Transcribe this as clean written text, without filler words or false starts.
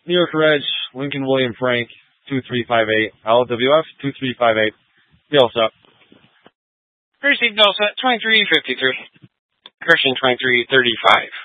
New York Reg, Lincoln William Frank, 2358, LWF 2358, Delta. Receive Delta 2353, Christian 2335.